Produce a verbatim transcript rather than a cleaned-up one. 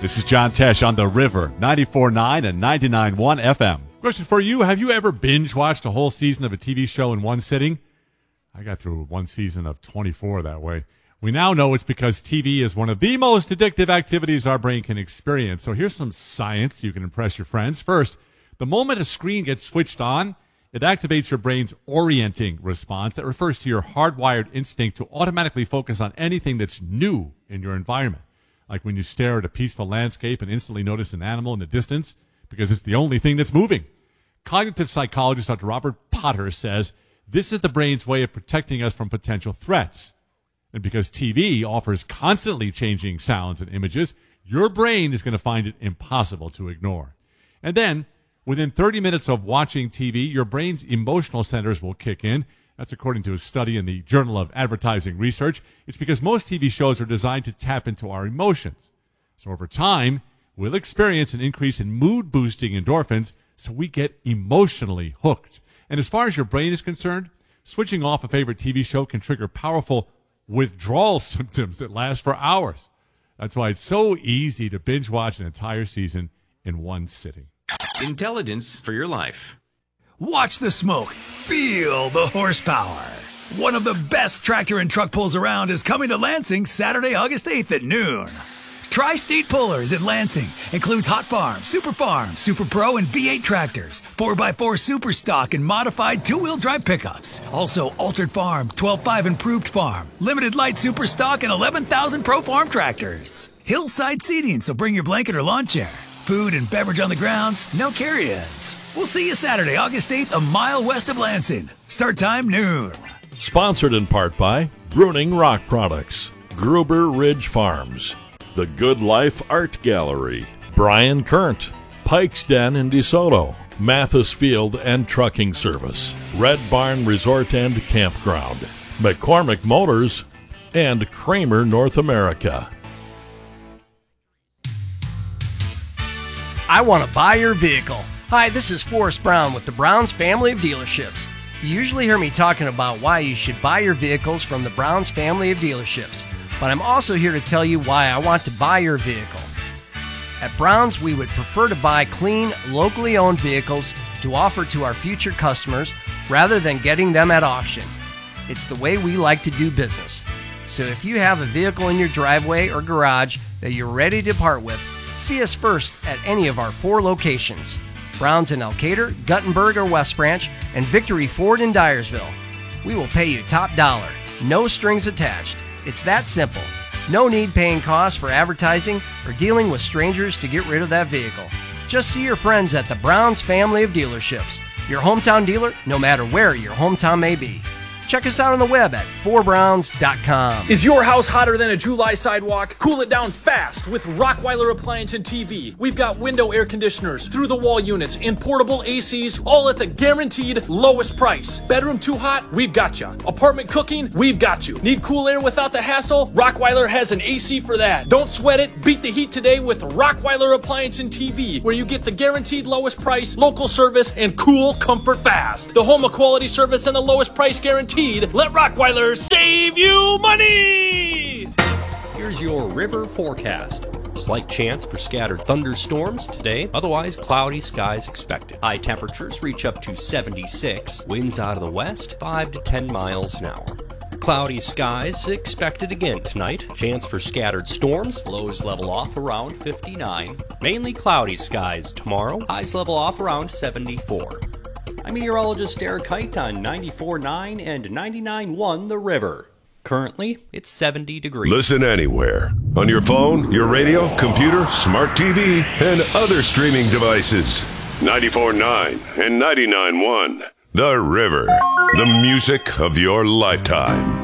This is John Tesh on The River, ninety-four point nine and ninety-nine point one F M. Question for you, have you ever binge-watched a whole season of a T V show in one sitting? I got through one season of twenty-four that way. We now know it's because T V is one of the most addictive activities our brain can experience. So here's some science you can impress your friends. First, the moment a screen gets switched on, it activates your brain's orienting response that refers to your hardwired instinct to automatically focus on anything that's new in your environment. Like when you stare at a peaceful landscape and instantly notice an animal in the distance because it's the only thing that's moving. Cognitive psychologist Doctor Robert Potter says this is the brain's way of protecting us from potential threats. And because T V offers constantly changing sounds and images, your brain is going to find it impossible to ignore. And then, within thirty minutes of watching T V, your brain's emotional centers will kick in. That's according to a study in the Journal of Advertising Research. It's because most T V shows are designed to tap into our emotions. So over time, we'll experience an increase in mood-boosting endorphins, so we get emotionally hooked. And as far as your brain is concerned, switching off a favorite T V show can trigger powerful withdrawal symptoms that last for hours. That's why it's so easy to binge watch an entire season in one sitting. Intelligence for your life. Watch the smoke. Feel the horsepower. One of the best tractor and truck pulls around is coming to Lansing Saturday, August eighth at noon. Tri-State Pullers in Lansing includes Hot Farm, Super Farm, Super Pro, and V eight tractors, four by four Super Stock, and modified two-wheel drive pickups. Also, Altered Farm, twelve five Improved Farm, Limited Light Super Stock, and eleven thousand Pro Farm tractors. Hillside seating, so bring your blanket or lawn chair. Food and beverage on the grounds, no carry-ins. We'll see you Saturday, August eighth, a mile west of Lansing. Start time noon. Sponsored in part by Bruning Rock Products, Gruber Ridge Farms, The Good Life Art Gallery, Brian Current, Pike's Den in DeSoto, Mathis Field and Trucking Service, Red Barn Resort and Campground, McCormick Motors, and Kramer North America. I want to buy your vehicle. Hi, this is Forrest Brown with the Browns family of dealerships. You usually hear me talking about why you should buy your vehicles from the Browns family of dealerships, but I'm also here to tell you why I want to buy your vehicle. At Browns, we would prefer to buy clean, locally owned vehicles to offer to our future customers rather than getting them at auction. It's the way we like to do business. So if you have a vehicle in your driveway or garage that you're ready to part with, see us first at any of our four locations. Browns in Elkader, Guttenberg or West Branch, and Victory Ford in Dyersville. We will pay you top dollar, no strings attached. It's that simple. No need paying costs for advertising or dealing with strangers to get rid of that vehicle. Just see your friends at the Browns family of dealerships. Your hometown dealer, no matter where your hometown may be. Check us out on the web at four browns dot com. Is your house hotter than a July sidewalk? Cool it down fast with Rockweiler Appliance and T V. We've got window air conditioners, through-the-wall units, and portable A Cs, all at the guaranteed lowest price. Bedroom too hot? We've got you. Apartment cooking? We've got you. Need cool air without the hassle? Rockweiler has an A C for that. Don't sweat it. Beat the heat today with Rockweiler Appliance and T V, where you get the guaranteed lowest price, local service, and cool comfort fast. The home of quality service and the lowest price guarantee. Let Rockweiler save you money! Here's your river forecast. Slight chance for scattered thunderstorms today, otherwise cloudy skies expected. High temperatures reach up to seventy-six, winds out of the west, five to ten miles an hour. Cloudy skies expected again tonight. Chance for scattered storms, lows level off around fifty-nine. Mainly cloudy skies tomorrow, highs level off around seventy-four. I'm meteorologist Eric Height on ninety-four point nine and ninety-nine point one The River. Currently, it's seventy degrees. Listen anywhere. On your phone, your radio, computer, smart T V, and other streaming devices. ninety-four point nine and ninety-nine point one The River. The music of your lifetime.